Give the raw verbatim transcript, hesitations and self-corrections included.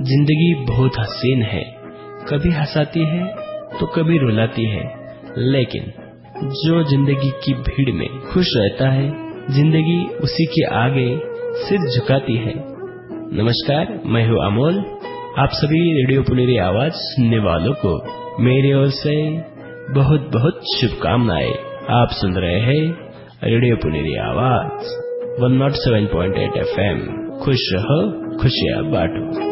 जिंदगी बहुत हसीन है, कभी हंसाती है तो कभी रुलाती है, लेकिन जो जिंदगी की भीड़ में खुश रहता है, जिंदगी उसी के आगे सिर झुकाती है। नमस्कार, मैं हूँ अमोल। आप सभी रेडियो पुनेरी आवाज सुनने वालों को मेरी ओर से बहुत बहुत शुभकामनाएं। आप सुन रहे हैं रेडियो पुनेरी आवाज एक सौ सात पॉइंट आठ एफ एम। खुश रहो, खुशियाँ बांटो।